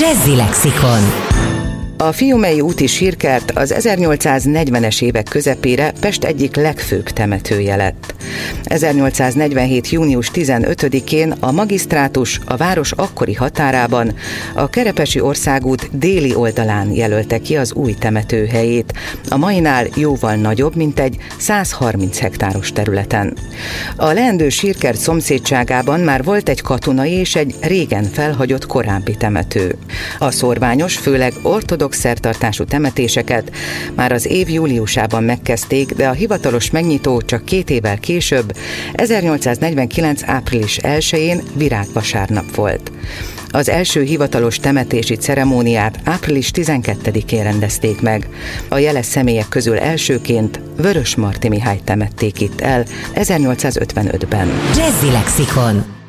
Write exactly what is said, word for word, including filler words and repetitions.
Jazzy Lexikon. A Fiumei úti sírkert az ezernyolcszáznegyvenes évek közepére Pest egyik legfőbb temetője lett. ezernyolcszáznegyvenhét. június tizenötödikén a magisztrátus a város akkori határában, a Kerepesi országút déli oldalán jelölte ki az új temetőhelyét, a mainál jóval nagyobb, mint egy százharminc hektáros területen. A leendő sírkert szomszédságában már volt egy katonai és egy régen felhagyott korábbi temető. A szórványos, főleg ortodox szertartású temetéseket már az év júliusában megkezdték, de a hivatalos megnyitó csak két évvel később, ezernyolcszáznegyvenkilenc. április elsején, virágvasárnap volt. Az első hivatalos temetési ceremóniát április tizenkettedikén rendezték meg. A jeles személyek közül elsőként Vörösmarty Mihályt temették itt el ezernyolcszázötvenötben. Jazzy Lexikon.